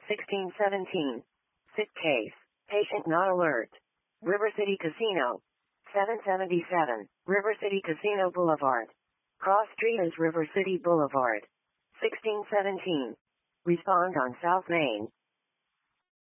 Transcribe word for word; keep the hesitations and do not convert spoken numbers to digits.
sixteen seventeen. Sick case. Patient not alert. River City Casino. seven seventy-seven. River City Casino Boulevard. Cross Street is River City Boulevard. sixteen seventeen. Respond on South Main.